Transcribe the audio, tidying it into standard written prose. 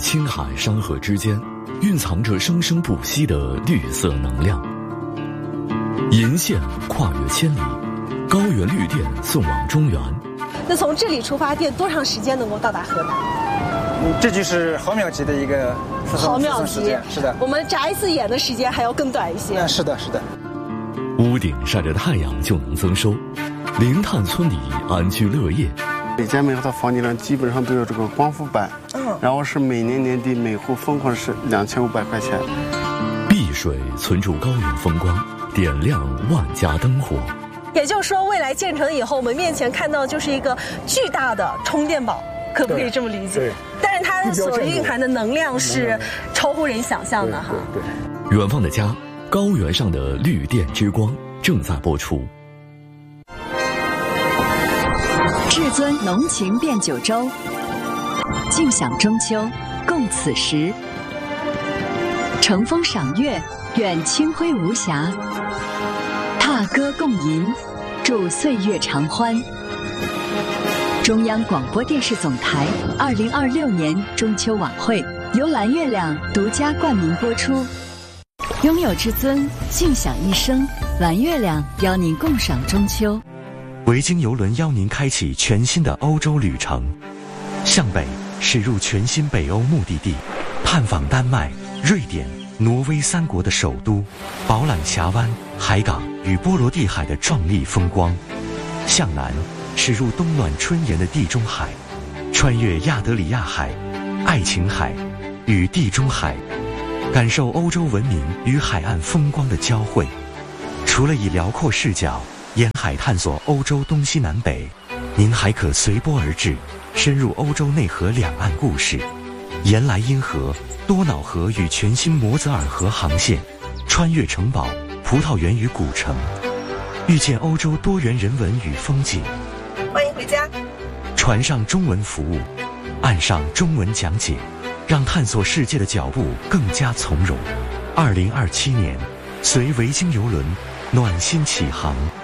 青海山河之间，蕴藏着生生不息的绿色能量。银线跨越千里，高原绿电送往中原。 那从这里出发电多长时间能够到达河南？ 这就是毫秒级的一个毫秒级， 是的。 我们眨一次眼的时间还要更短一些。 是的，是的。 屋顶晒着太阳就能增收，零碳村里安居乐业。 每家每户的房顶上基本上都有这个光伏板，然后是每年年底每户分红是2500块钱。 碧水存住高原风光，点亮万家灯火。 也就是说，未来建成以后，我们面前看到就是一个巨大的充电宝，可不可以这么理解？但是它所蕴含的能量是超乎人想象的哈。 对，远方的家，高原上的绿电之光正在播出。 至尊浓情变九州，尽享中秋，共此时。乘风赏月，愿清辉无暇。踏歌共吟，祝岁月长欢。中央广播电视总台2026年中秋晚会由蓝月亮独家冠名播出。拥有至尊，尽享一生。蓝月亮邀您共赏中秋。 维京邮轮邀您开启全新的欧洲旅程，向北驶入全新北欧目的地，探访丹麦、瑞典、挪威3国的首都，饱览峡湾、海港与波罗的海的壮丽风光；向南驶入冬暖春炎的地中海，穿越亚得里亚海、爱琴海与地中海，感受欧洲文明与海岸风光的交汇。除了以辽阔视角沿海探索欧洲东西南北，您还可随波而至，深入欧洲内河两岸故事，沿莱茵河、多瑙河与全新摩泽尔河航线，穿越城堡、葡萄园与古城，遇见欧洲多元人文与风景。 欢迎回家。 船上中文服务，岸上中文讲解，让探索世界的脚步更加从容。2027年，随维京邮轮暖心起航。